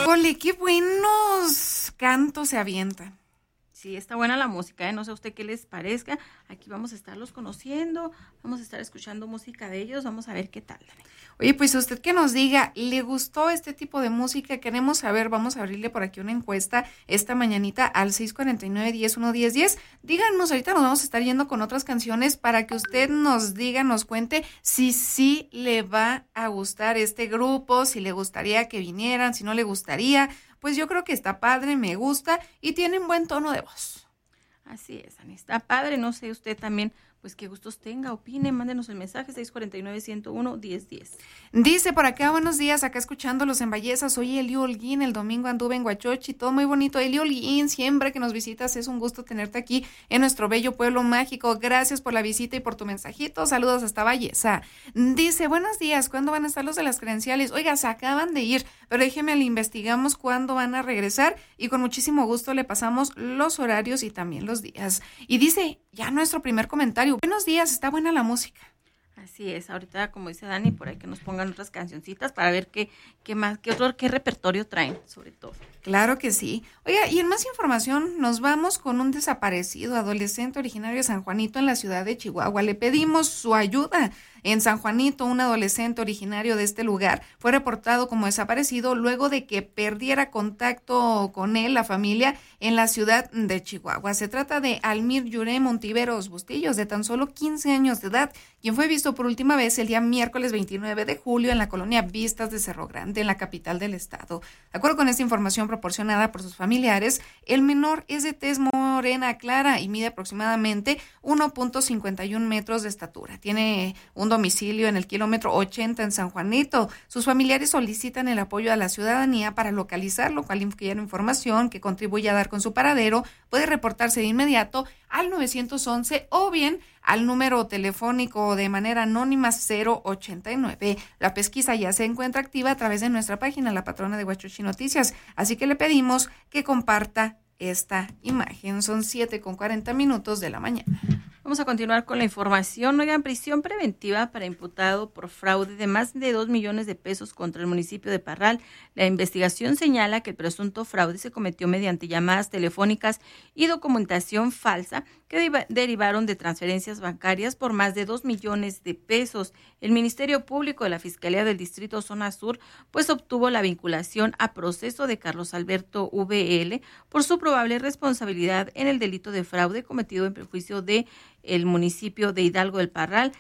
Híjole, qué buenos cantos se avientan. Sí, está buena la música, no sé a usted qué les parezca. Aquí vamos a estarlos conociendo, vamos a estar escuchando música de ellos, vamos a ver qué tal. Oye, pues usted que nos diga, ¿le gustó este tipo de música? Queremos saber, vamos a abrirle por aquí una encuesta esta mañanita al 649-10-1-10-10. Díganos, ahorita nos vamos a estar yendo con otras canciones para que usted nos diga, nos cuente si sí le va a gustar este grupo, si le gustaría que vinieran, si no le gustaría. Pues yo creo que está padre, me gusta y tienen buen tono de voz. Así es, Ani, está padre, no sé usted también, pues qué gustos tenga, opine, mándenos el mensaje 649-101-1010. Dice por acá, buenos días, acá escuchándolos en Valleza, soy Elio Holguín, el domingo anduve en Huachochi, todo muy bonito. Elio Holguín, siempre que nos visitas es un gusto tenerte aquí en nuestro bello pueblo mágico. Gracias por la visita y por tu mensajito, saludos hasta Valleza. Dice, buenos días, ¿cuándo van a estar los de las credenciales? Oiga, se acaban de ir, pero déjeme, le investigamos cuándo van a regresar y con muchísimo gusto le pasamos los horarios y también los días. Y dice, ya nuestro primer comentario, buenos días, está buena la música. Así es, ahorita como dice Dani, por ahí que nos pongan otras cancioncitas para ver qué más, qué repertorio traen, sobre todo. Claro que sí. Oiga, y en más información nos vamos con un desaparecido adolescente originario de San Juanito en la ciudad de Chihuahua. Le pedimos su ayuda. En San Juanito, un adolescente originario de este lugar fue reportado como desaparecido luego de que perdiera contacto con él, la familia, en la ciudad de Chihuahua. Se trata de Almir Yurem Ontiveros Bustillos, de tan solo 15 años de edad, quien fue visto por última vez el día miércoles 29 de julio en la colonia Vistas de Cerro Grande, en la capital del estado. De acuerdo con esta información proporcionada por sus familiares, el menor es de tez morena clara y mide aproximadamente 1.51 metros de estatura. Tiene un domicilio en el kilómetro 80 en San Juanito. Sus familiares solicitan el apoyo a la ciudadanía para localizarlo. Cualquier información que contribuya a dar con su paradero puede reportarse de inmediato al 911 o bien al número telefónico de manera anónima 089. La pesquisa ya se encuentra activa a través de nuestra página, La Patrona de Huachochi Noticias, así que le pedimos que comparta esta imagen. Son 7:40 de la mañana. Vamos a continuar con la información. Oigan, prisión preventiva para imputado por fraude de más de 2 millones de pesos contra el municipio de Parral. La investigación señala que el presunto fraude se cometió mediante llamadas telefónicas y documentación falsa que derivaron de transferencias bancarias por más de 2 millones de pesos. El Ministerio Público de la Fiscalía del Distrito Zona Sur pues obtuvo la vinculación a proceso de Carlos Alberto VL por su probable responsabilidad en el delito de fraude cometido en perjuicio de el municipio de Hidalgo del Parral,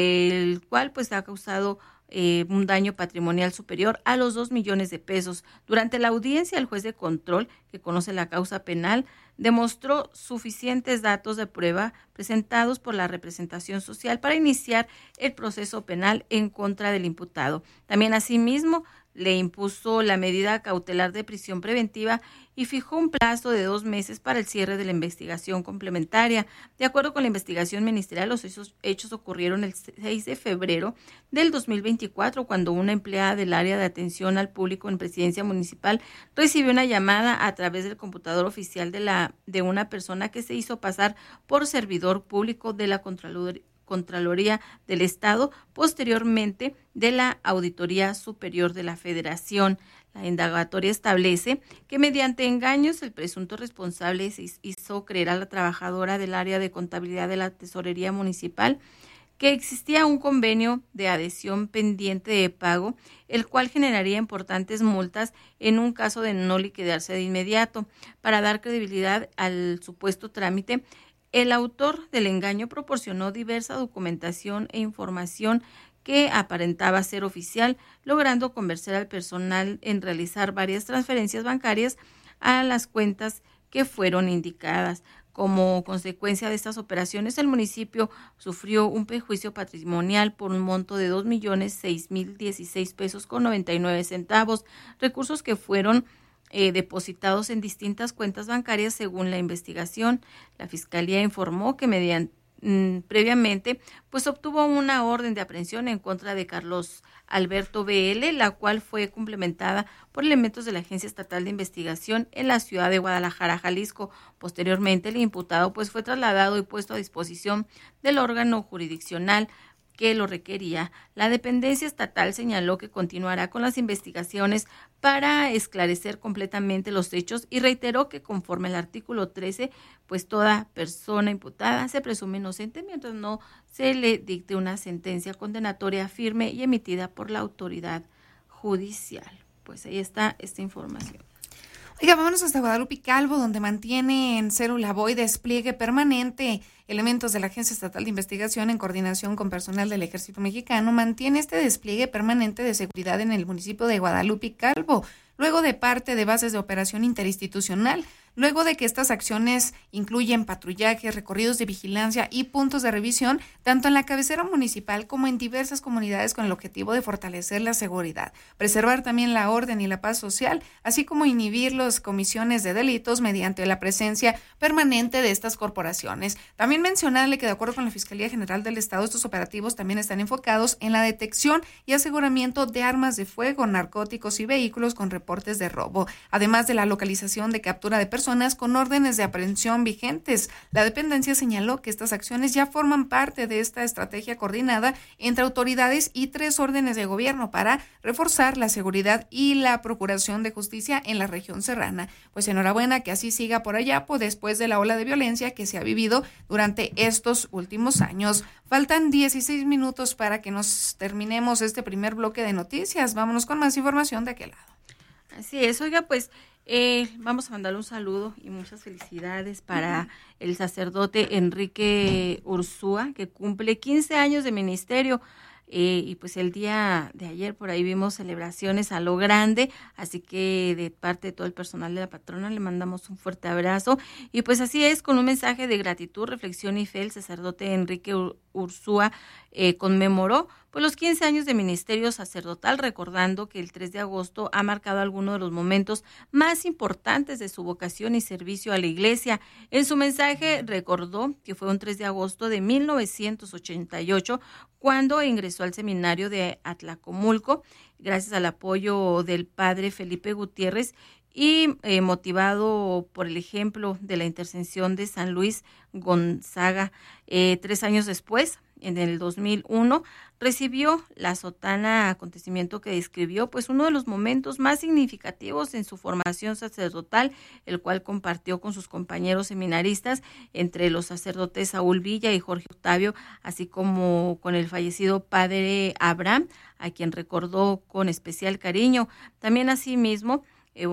el cual pues ha causado un daño patrimonial superior a los 2 millones de pesos. Durante la audiencia, el juez de control, que conoce la causa penal, demostró suficientes datos de prueba presentados por la representación social para iniciar el proceso penal en contra del imputado. También, asimismo, le impuso la medida cautelar de prisión preventiva y fijó un plazo de 2 meses para el cierre de la investigación complementaria. De acuerdo con la investigación ministerial, los hechos ocurrieron el 6 de febrero del 2024, cuando una empleada del área de atención al público en Presidencia Municipal recibió una llamada a través del computador oficial de una persona que se hizo pasar por servidor público de la Contraloría del Estado, posteriormente de la Auditoría Superior de la Federación. La indagatoria establece que mediante engaños el presunto responsable se hizo creer a la trabajadora del área de contabilidad de la Tesorería Municipal que existía un convenio de adhesión pendiente de pago, el cual generaría importantes multas en un caso de no liquidarse de inmediato. Para dar credibilidad al supuesto trámite, el autor del engaño proporcionó diversa documentación e información que aparentaba ser oficial, logrando convencer al personal en realizar varias transferencias bancarias a las cuentas que fueron indicadas. Como consecuencia de estas operaciones, el municipio sufrió un perjuicio patrimonial por un monto de 2.006.016 pesos con 99 centavos, recursos que fueron depositados en distintas cuentas bancarias según la investigación. La Fiscalía informó que previamente pues obtuvo una orden de aprehensión en contra de Carlos Alberto VL, la cual fue complementada por elementos de la Agencia Estatal de Investigación en la ciudad de Guadalajara, Jalisco. Posteriormente, el imputado pues fue trasladado y puesto a disposición del órgano jurisdiccional que lo requería. La dependencia estatal señaló que continuará con las investigaciones para esclarecer completamente los hechos y reiteró que conforme al artículo 13, pues toda persona imputada se presume inocente mientras no se le dicte una sentencia condenatoria firme y emitida por la autoridad judicial. Pues ahí está esta información. Oiga, vámonos hasta Guadalupe Calvo, donde mantiene en célula BOI despliegue permanente. Elementos de la Agencia Estatal de Investigación, en coordinación con personal del Ejército Mexicano, mantiene este despliegue permanente de seguridad en el municipio de Guadalupe Calvo, luego de parte de bases de operación interinstitucional. Luego de que estas acciones incluyen patrullajes, recorridos de vigilancia y puntos de revisión, tanto en la cabecera municipal como en diversas comunidades, con el objetivo de fortalecer la seguridad, preservar también la orden y la paz social, así como inhibir las comisiones de delitos mediante la presencia permanente de estas corporaciones. También mencionarle que de acuerdo con la Fiscalía General del Estado, estos operativos también están enfocados en la detección y aseguramiento de armas de fuego, narcóticos y vehículos con reportes de robo, además de la localización de captura de personas con órdenes de aprehensión vigentes. La dependencia señaló que estas acciones ya forman parte de esta estrategia coordinada entre autoridades y 3 órdenes de gobierno para reforzar la seguridad y la procuración de justicia en la región serrana. Pues enhorabuena que así siga por allá, pues después de la ola de violencia que se ha vivido durante estos últimos años. Faltan 16 minutos para que nos terminemos este primer bloque de noticias. Vámonos con más información de aquel lado. Así es, oiga, pues vamos a mandarle un saludo y muchas felicidades para el sacerdote Enrique Ursúa, que cumple 15 años de ministerio. Y pues el día de ayer por ahí vimos celebraciones a lo grande, así que de parte de todo el personal de la patrona le mandamos un fuerte abrazo. Y pues así es, con un mensaje de gratitud, reflexión y fe, el sacerdote Enrique Ursúa conmemoró pues los 15 años de ministerio sacerdotal, recordando que el 3 de agosto ha marcado algunos de los momentos más importantes de su vocación y servicio a la Iglesia. En su mensaje recordó que fue un 3 de agosto de 1988 cuando ingresó al seminario de Atlacomulco, gracias al apoyo del padre Felipe Gutiérrez y motivado por el ejemplo de la intercesión de San Luis Gonzaga. 3 años después, en el 2001, recibió la sotana, acontecimiento que describió pues uno de los momentos más significativos en su formación sacerdotal, el cual compartió con sus compañeros seminaristas, entre los sacerdotes Saúl Villa y Jorge Octavio, así como con el fallecido padre Abraham, a quien recordó con especial cariño. También asimismo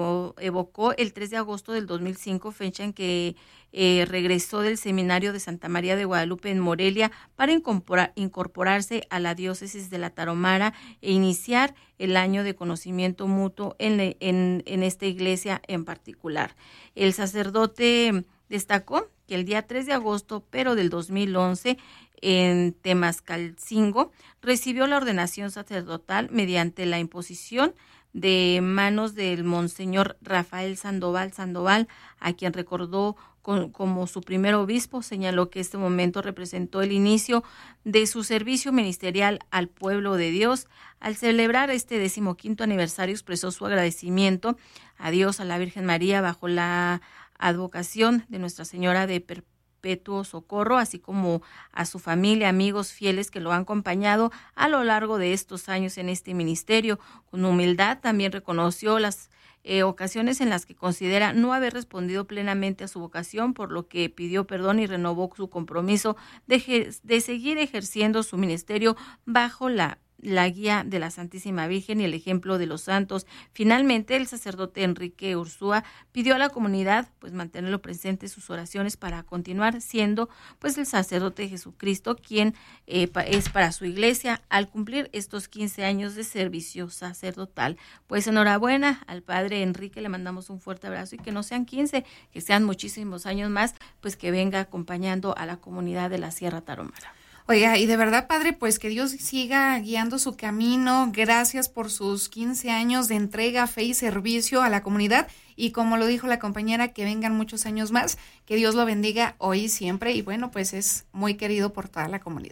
evocó el 3 de agosto del 2005, fecha en que regresó del seminario de Santa María de Guadalupe en Morelia para incorporarse a la diócesis de la Tarahumara e iniciar el año de conocimiento mutuo en esta iglesia en particular. El sacerdote destacó que el día 3 de agosto, pero del 2011, en Temascalcingo, recibió la ordenación sacerdotal mediante la imposición de manos del monseñor Rafael Sandoval, a quien recordó como su primer obispo. Señaló que este momento representó el inicio de su servicio ministerial al pueblo de Dios. Al celebrar este 15º aniversario, expresó su agradecimiento a Dios, a la Virgen María, bajo la advocación de Nuestra Señora de Perpetuo Socorro, así como a su familia, amigos fieles que lo han acompañado a lo largo de estos años en este ministerio. Con humildad también reconoció las ocasiones en las que considera no haber respondido plenamente a su vocación, por lo que pidió perdón y renovó su compromiso de seguir ejerciendo su ministerio bajo la guía de la Santísima Virgen y el ejemplo de los santos. Finalmente, el sacerdote Enrique Ursúa pidió a la comunidad pues mantenerlo presente en sus oraciones para continuar siendo pues el sacerdote de Jesucristo, quien es para su iglesia al cumplir estos 15 años de servicio sacerdotal. Pues enhorabuena al padre Enrique, le mandamos un fuerte abrazo y que no sean 15, que sean muchísimos años más, pues que venga acompañando a la comunidad de la Sierra Tarahumara. Oiga, y de verdad, padre, pues que Dios siga guiando su camino. Gracias por sus 15 años de entrega, fe y servicio a la comunidad. Y como lo dijo la compañera, que vengan muchos años más. Que Dios lo bendiga hoy y siempre. Y bueno, pues es muy querido por toda la comunidad.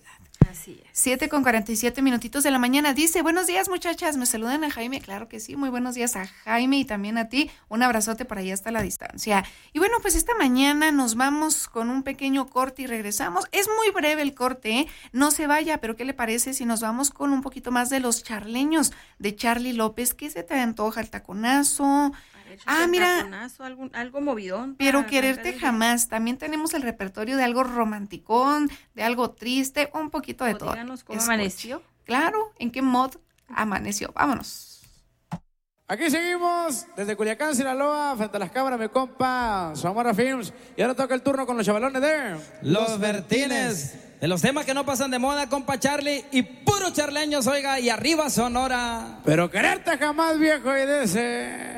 Así es. 7:47 minutitos de la mañana. Dice, buenos días, muchachas. Me saludan a Jaime. Claro que sí. Muy buenos días a Jaime y también a ti. Un abrazote por allá hasta la distancia. Y bueno, pues esta mañana nos vamos con un pequeño corte y regresamos. Es muy breve el corte, ¿eh? No se vaya, pero ¿qué le parece si nos vamos con un poquito más de los charleños de Charly López? ¿Qué se te antoja? ¿El taconazo? Mira, taconazo, algo movidón. Pero quererte jamás. También tenemos el repertorio de algo romanticón, de algo triste, un poquito de todo. Díganos cómo amaneció. Claro, ¿en qué mod amaneció? Vámonos. Aquí seguimos desde Culiacán, Sinaloa, frente a las cámaras, mi compa Zamora Films. Y ahora toca el turno con los chavalones de Los Bertines. De los temas que no pasan de moda, compa Charly. Y puro charleños, oiga, y arriba Sonora. Pero quererte jamás, viejo, y de ese...